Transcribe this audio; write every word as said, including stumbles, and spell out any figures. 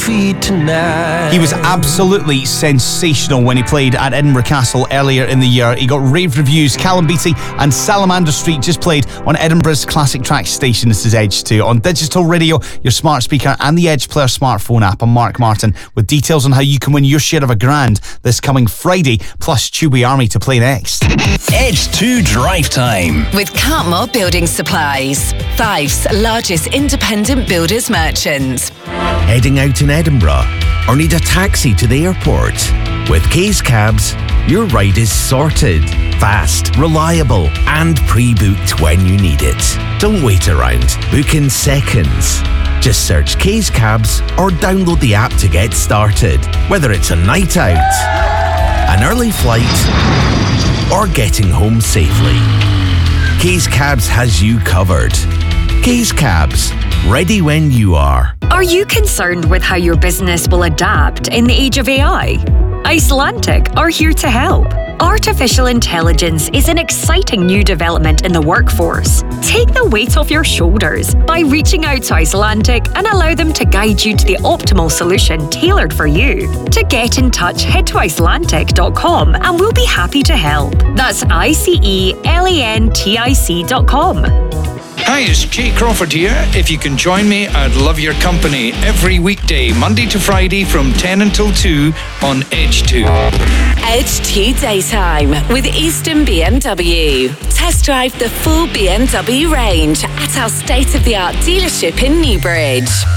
feet tonight. He was absolutely sensational when he played at Edinburgh Castle earlier in the year. He got rave reviews. Callum Beattie and Salamander Street just played on Edinburgh's classic track station. This is Edge two on digital radio, your smart speaker and the Edge Player smartphone app. I'm Mark Martin with details on how you can win your share of a grand this coming Friday, plus Chewy Army to play next. Edge two Drive Time with Cartmore Building Supplies, Fife's largest independent builders merchant. Heading out in Edinburgh or need a taxi to the airport? With Kay's Cabs, your ride is sorted, fast, reliable and pre-booked when you need it. Don't wait around. Book in seconds. Just search Kay's Cabs or download the app to get started. Whether it's a night out, an early flight or getting home safely, Kay's Cabs has you covered. Kay's Cabs, ready when you are. Are you concerned with how your business will adapt in the age of A I? Icelantic are here to help. Artificial intelligence is an exciting new development in the workforce. Take the weight off your shoulders by reaching out to Icelantic and allow them to guide you to the optimal solution tailored for you. To get in touch, head to icelantic dot com and we'll be happy to help. That's I C E L A N T I C dot com. Hi, it's Jay Crawford here. If you can join me, I'd love your company every weekday, Monday to Friday from ten until two on Edge two. Edge two Daytime with Easton B M W. Test drive the full B M W range at our state-of-the-art dealership in Newbridge.